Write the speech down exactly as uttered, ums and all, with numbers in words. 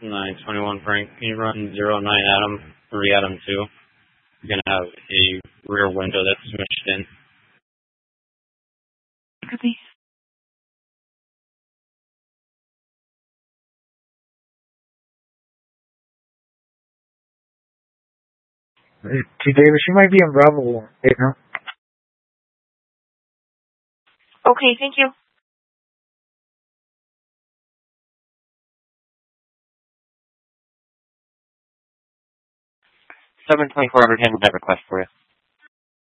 nine twenty-one Frank. Can you run zero nine Adam, three Adam two? You're going to have a rear window that's smushed in. Copy. T. Davis, you might be in Bravo eight now. Okay, thank you. seven twenty-four, Everton, that request for you.